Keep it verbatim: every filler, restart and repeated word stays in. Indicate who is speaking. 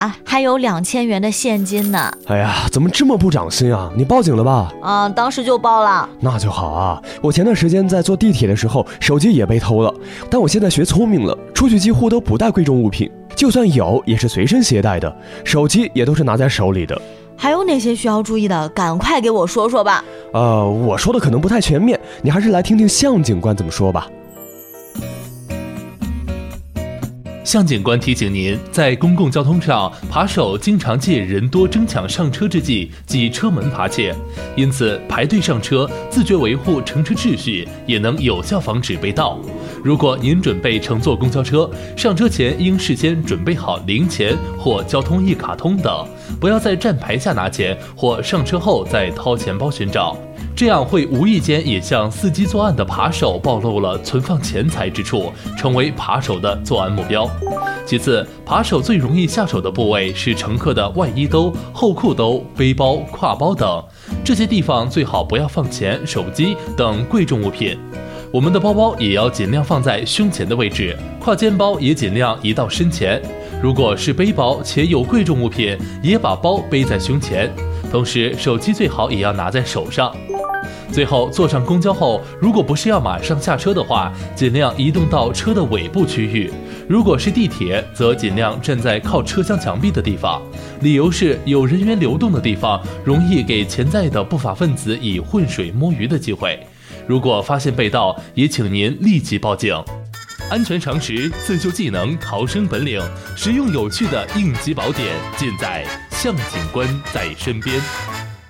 Speaker 1: 啊，还有两千元的现金呢。
Speaker 2: 哎呀，怎么这么不长心啊？你报警了吧？
Speaker 1: 啊，当时就报了。
Speaker 2: 那就好啊。我前段时间在坐地铁的时候，手机也被偷了。但我现在学聪明了，出去几乎都不带贵重物品，就算有也是随身携带的，手机也都是拿在手里的。
Speaker 1: 还有哪些需要注意的？赶快给我说说吧。
Speaker 2: 呃，我说的可能不太全面，你还是来听听向警官怎么说吧。
Speaker 3: 向警官提醒您，在公共交通上，扒手经常借人多争抢上车之际挤车门扒窃，因此排队上车，自觉维护乘车秩序，也能有效防止被盗。如果您准备乘坐公交车，上车前应事先准备好零钱或交通一卡通等，不要在站牌下拿钱或上车后再掏钱包寻找，这样会无意间也向伺机作案的扒手暴露了存放钱财之处，成为扒手的作案目标。其次，扒手最容易下手的部位是乘客的外衣兜、后裤兜、背包、挎包等，这些地方最好不要放钱、手机等贵重物品。我们的包包也要尽量放在胸前的位置，挎肩包也尽量移到身前。如果是背包且有贵重物品，也把包背在胸前，同时手机最好也要拿在手上。最后，坐上公交后，如果不是要马上下车的话，尽量移动到车的尾部区域；如果是地铁，则尽量站在靠车厢墙壁的地方。理由是，有人员流动的地方，容易给潜在的不法分子以浑水摸鱼的机会。如果发现被盗，也请您立即报警。安全常识、自救技能、逃生本领，实用有趣的应急宝典，尽在向警官在身边。